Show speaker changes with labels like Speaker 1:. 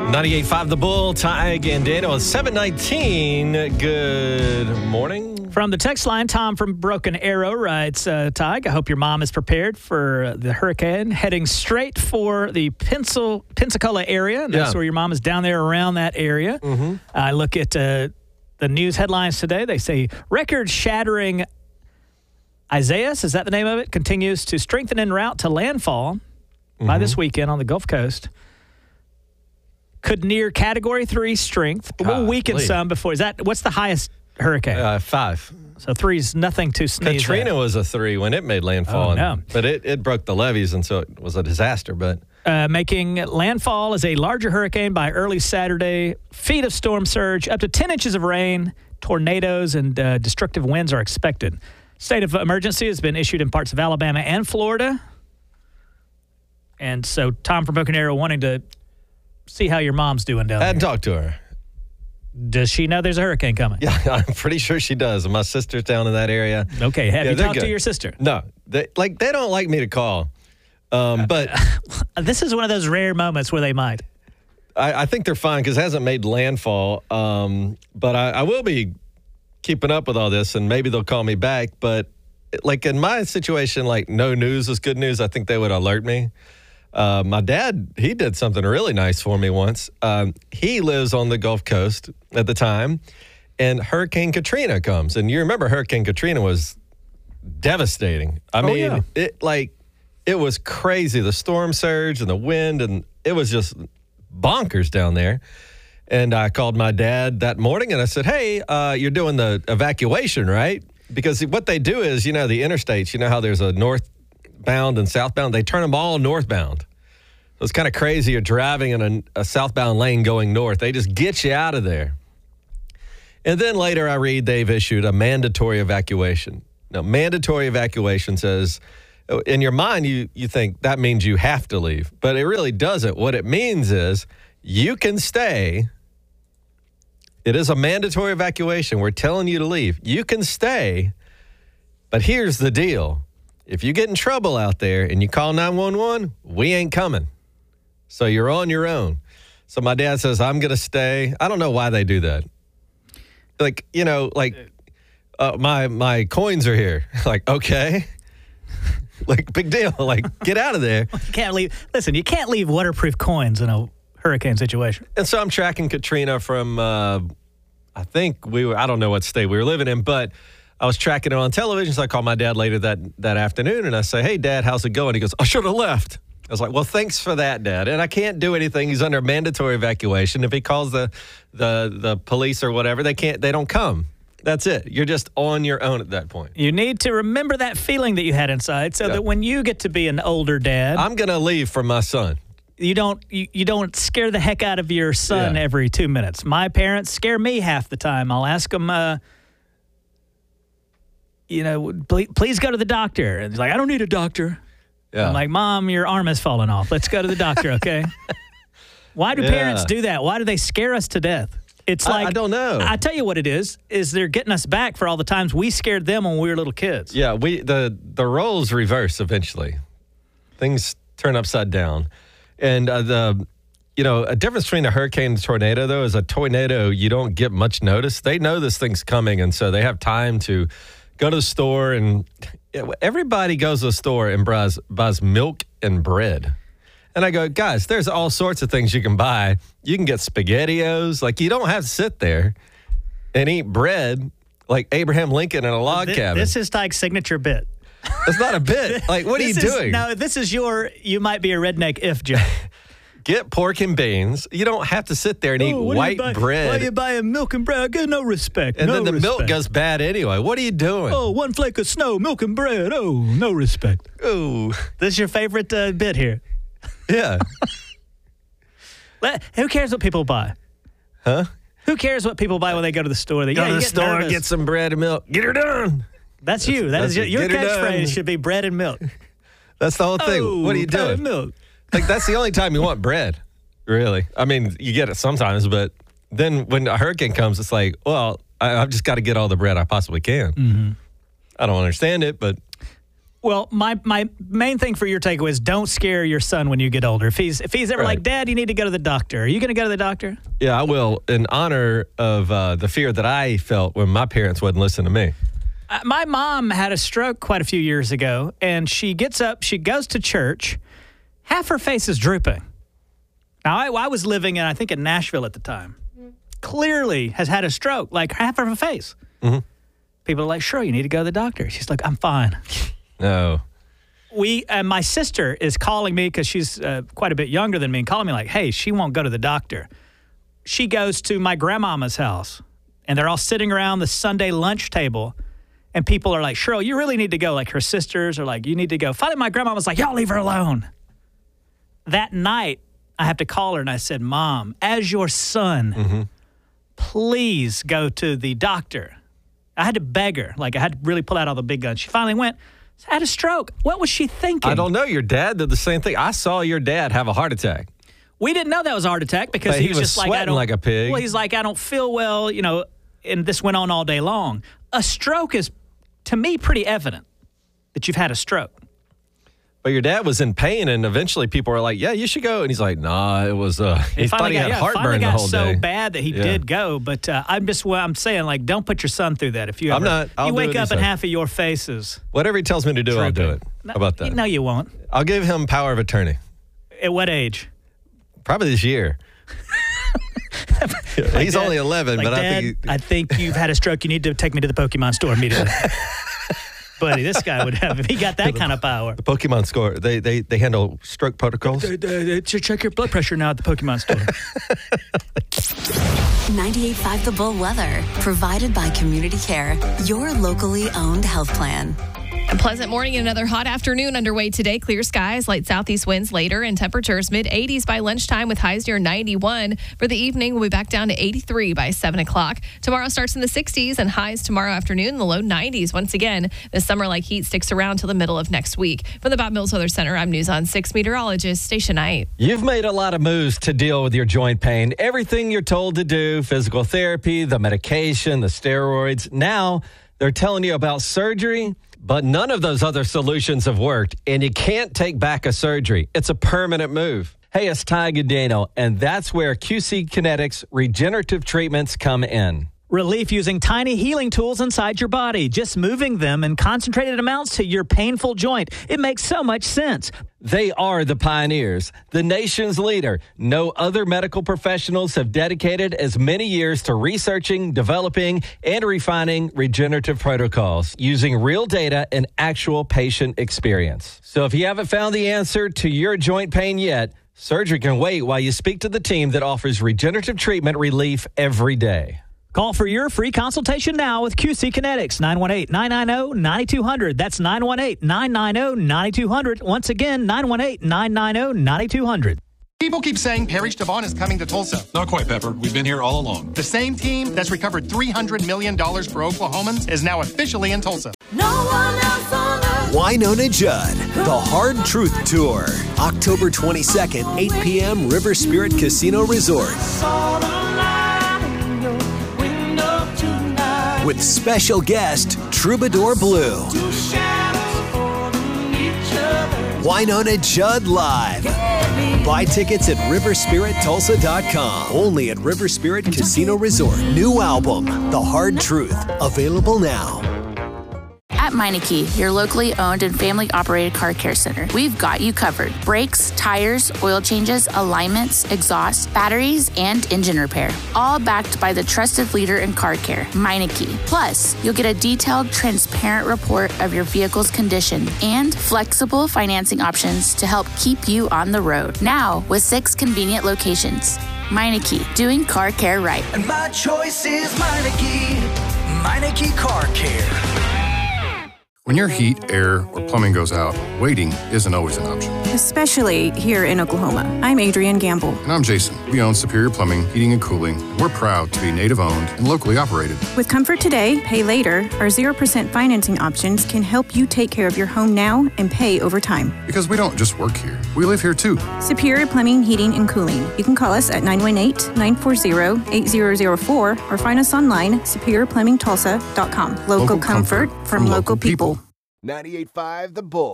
Speaker 1: 98.5 The Bull, Tig and Daniel. It's 7:19. Good morning.
Speaker 2: From the text line, Tom from Broken Arrow writes, Tig, I hope your mom is prepared for the hurricane heading straight for the Pensacola area. And that's where your mom is, down there around that area.
Speaker 1: Mm-hmm.
Speaker 2: I look at the news headlines today. They say record-shattering Isaias, is that the name of it, continues to strengthen en route to landfall by this weekend on the Gulf Coast. Could near Category 3 strength, but will weaken some before. What's the highest hurricane? 5. So 3 is nothing to sneeze at.
Speaker 1: Katrina was a 3 when it made landfall.
Speaker 2: Oh, no.
Speaker 1: But it broke the levees, and so it was a disaster. But
Speaker 2: making landfall as a larger hurricane by early Saturday. Feet of storm surge, up to 10 inches of rain, tornadoes, and destructive winds are expected. State of emergency has been issued in parts of Alabama and Florida. And so Tom from Broken Arrow wanting to see how your mom's doing down there.
Speaker 1: I hadn't talked to her.
Speaker 2: Does she know there's a hurricane coming?
Speaker 1: Yeah, I'm pretty sure she does. And my sister's down in that area.
Speaker 2: Okay, have you talked to your sister?
Speaker 1: No, they don't like me to call. But
Speaker 2: this is one of those rare moments where they might.
Speaker 1: I think they're fine because it hasn't made landfall. But I will be keeping up with all this, and maybe they'll call me back. But like in my situation, like no news is good news. I think they would alert me. My dad, he did something really nice for me once. He lives on the Gulf Coast at the time, and Hurricane Katrina comes. And you remember Hurricane Katrina was devastating. I mean, it was crazy. The storm surge and the wind, and it was just bonkers down there. And I called my dad that morning, and I said, hey, you're doing the evacuation, right? Because what they do is, the interstates, how there's a northbound and southbound, they turn them all northbound. So it's kind of crazy. You're driving in a southbound lane going north. They just get you out of there. And then later I read they've issued a mandatory evacuation. Now, mandatory evacuation says, in your mind, you think that means you have to leave. But it really doesn't. What it means is you can stay. It is a mandatory evacuation. We're telling you to leave. You can stay. But here's the deal. If you get in trouble out there and you call 911, we ain't coming. So you're on your own. So my dad says, I'm going to stay. I don't know why they do that. My coins are here. Like, okay. Like, big deal. Like, get out of there.
Speaker 2: You can't leave. Listen, you can't leave waterproof coins in a hurricane situation.
Speaker 1: And so I'm tracking Katrina from, I don't know what state we were living in, but I was tracking it on television, so I called my dad later that afternoon, and I say, hey, Dad, how's it going? He goes, I should have left. I was like, well, thanks for that, Dad. And I can't do anything. He's under mandatory evacuation. If he calls the police or whatever, they don't come. That's it. You're just on your own at that point.
Speaker 2: You need to remember that feeling that you had inside so that when you get to be an older dad,
Speaker 1: I'm going to leave from my son.
Speaker 2: You don't scare the heck out of your son every 2 minutes. My parents scare me half the time. I'll ask them, please go to the doctor. And he's like, I don't need a doctor. Yeah. I'm like, Mom, your arm has fallen off. Let's go to the doctor, okay? Why do parents do that? Why do they scare us to death? It's like,
Speaker 1: I don't know.
Speaker 2: I tell you what it is they're getting us back for all the times we scared them when we were little kids.
Speaker 1: Yeah, the roles reverse eventually. Things turn upside down. And a difference between a hurricane and a tornado, though, is a tornado, you don't get much notice. They know this thing's coming, and so they have time to go to the store. And everybody goes to the store and buys milk and bread. And I go, guys, there's all sorts of things you can buy. You can get SpaghettiOs. Like, you don't have to sit there and eat bread like Abraham Lincoln in a log cabin.
Speaker 2: This is Tig's signature bit.
Speaker 1: It's not a bit. Like, what are you doing?
Speaker 2: No, this is you might be a redneck if joke.
Speaker 1: Get pork and beans. You don't have to sit there and eat white bread.
Speaker 2: Why are you buying milk and bread? I get no respect.
Speaker 1: And then the milk goes bad anyway. What are you doing?
Speaker 2: Oh, one flake of snow, milk and bread. Oh, no respect.
Speaker 1: Oh.
Speaker 2: This is your favorite bit here.
Speaker 1: Yeah.
Speaker 2: Who cares what people buy?
Speaker 1: Huh?
Speaker 2: Who cares what people buy when they go to the store?
Speaker 1: Go to the store and get some bread and milk. Get her done.
Speaker 2: That's you. That is your catchphrase should be bread and milk.
Speaker 1: That's the whole thing.
Speaker 2: Oh,
Speaker 1: what are you doing?
Speaker 2: And milk.
Speaker 1: Like, that's the only time you want bread, really. I mean, you get it sometimes, but then when a hurricane comes, it's like, well, I've just got to get all the bread I possibly can.
Speaker 2: Mm-hmm.
Speaker 1: I don't understand it, but
Speaker 2: Well, my main thing for your takeaway is don't scare your son when you get older. If he's ever like, Dad, you need to go to the doctor. Are you going to go to the doctor?
Speaker 1: Yeah, I will, in honor of the fear that I felt when my parents wouldn't listen to me.
Speaker 2: My mom had a stroke quite a few years ago, and she gets up, she goes to church, half her face is drooping. Now, I was living in Nashville at the time. Clearly has had a stroke, like half of her face. Mm-hmm. People are like, sure, you need to go to the doctor. She's like, I'm fine.
Speaker 1: No.
Speaker 2: My sister is calling me because she's quite a bit younger than me and calling me like, hey, she won't go to the doctor. She goes to my grandmama's house, and they're all sitting around the Sunday lunch table, and people are like, Cheryl, you really need to go. Like her sisters are like, you need to go. Finally, my grandma was like, y'all leave her alone. That night, I have to call her, and I said, Mom, as your son, please go to the doctor. I had to beg her. Like, I had to really pull out all the big guns. She finally went. I had a stroke. What was she thinking?
Speaker 1: I don't know. Your dad did the same thing. I saw your dad have a heart attack.
Speaker 2: We didn't know that was a heart attack because
Speaker 1: he was just like, I don't, like a pig.
Speaker 2: Well, he's like, I don't feel well, and this went on all day long. A stroke is, to me, pretty evident that you've had a stroke. But
Speaker 1: your dad was in pain, and eventually people were like, yeah, you should go. And he's like, nah, it was, he thought he had heartburn the whole day.
Speaker 2: So bad that he did go. But I'm saying, like, don't put your son through that. If you
Speaker 1: I'll
Speaker 2: wake up and half of your face is
Speaker 1: whatever he tells me to do, I'll do it.
Speaker 2: How
Speaker 1: about that?
Speaker 2: No, you won't.
Speaker 1: I'll give him power of attorney.
Speaker 2: At what age?
Speaker 1: Probably this year. He's only 11, but
Speaker 2: Dad, I think you've had a stroke. You need to take me to the Pokemon store immediately. Buddy, this guy would have, if he got that kind of power.
Speaker 1: The Pokemon store, they handle stroke protocols.
Speaker 2: Check your blood pressure now at the Pokemon store.
Speaker 3: 98.5 The Bull weather, provided by Community Care, your locally owned health plan.
Speaker 4: A pleasant morning and another hot afternoon underway today. Clear skies, light southeast winds later, and temperatures mid-80s by lunchtime with highs near 91. For the evening, we'll be back down to 83 by 7 o'clock. Tomorrow starts in the 60s and highs tomorrow afternoon in the low 90s. Once again, the summer-like heat sticks around till the middle of next week. From the Bob Mills Weather Center, I'm News on 6 meteorologist Stacia Knight.
Speaker 5: You've made a lot of moves to deal with your joint pain. Everything you're told to do, physical therapy, the medication, the steroids. Now they're telling you about surgery. But none of those other solutions have worked, and you can't take back a surgery. It's a permanent move. Hey, it's Ty Gadano, and that's where QC Kinetics regenerative treatments come in.
Speaker 2: Relief using tiny healing tools inside your body, just moving them in concentrated amounts to your painful joint. It makes so much sense.
Speaker 5: They are the pioneers, the nation's leader. No other medical professionals have dedicated as many years to researching, developing, and refining regenerative protocols using real data and actual patient experience. So if you haven't found the answer to your joint pain yet, surgery can wait while you speak to the team that offers regenerative treatment relief every day.
Speaker 2: Call for your free consultation now with QC Kinetics, 918-990-9200. That's 918-990-9200. Once again, 918-990-9200.
Speaker 6: People keep saying Parrish Devon is coming to Tulsa.
Speaker 7: Not quite, Pepper. We've been here all along.
Speaker 6: The same team that's recovered $300 million for Oklahomans is now officially in Tulsa.
Speaker 8: No one else on earth. Wynonna Judd, The Hard Truth Tour. October 22nd, 8 p.m., River Spirit Casino Resort. With special guest, Troubadour Blue. Wynonna Judd Live. Buy tickets at riverspirittulsa.com. Only at River Spirit Casino Resort. New album, The Hard Truth. Available now.
Speaker 9: At Meineke, your locally owned and family-operated car care center, we've got you covered. Brakes, tires, oil changes, alignments, exhaust, batteries, and engine repair. All backed by the trusted leader in car care, Meineke. Plus, you'll get a detailed, transparent report of your vehicle's condition and flexible financing options to help keep you on the road. Now, with 6 convenient locations. Meineke, doing car care right.
Speaker 10: And my choice is Meineke. Meineke Car Care.
Speaker 7: When your heat, air, or plumbing goes out, waiting isn't always an option.
Speaker 11: Especially here in Oklahoma. I'm Adrienne Gamble.
Speaker 7: And I'm Jason. We own Superior Plumbing, Heating, and Cooling. And we're proud to be Native-owned and locally operated.
Speaker 11: With Comfort Today, Pay Later, our 0% financing options can help you take care of your home now and pay over time.
Speaker 7: Because we don't just work here. We live here, too.
Speaker 11: Superior Plumbing, Heating, and Cooling. You can call us at 918-940-8004 or find us online, superiorplumbingtulsa.com. Local comfort from local people.
Speaker 12: 98.5 The Bull.